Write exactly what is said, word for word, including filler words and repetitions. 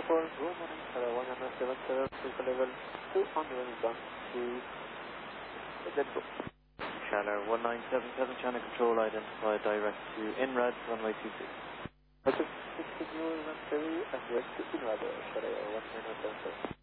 four, good morning, Shadow one nine seven seven, vehicle level two hundred one two, let's go. Shadow one nine seven seven, channel control identified direct to INRAD, runway two six. Okay, continue one three and direct to INRAD, Shadow one nine seven seven.